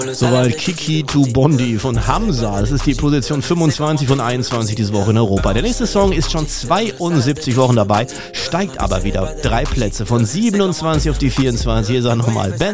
Soweit Kiki to Bondi von Hamza. Das ist die Position 25 von 21 diese Woche in Europa. Der nächste Song ist schon 72 Wochen dabei, steigt aber wieder 3 Plätze von 27 auf die 24. Hier ist er nochmal.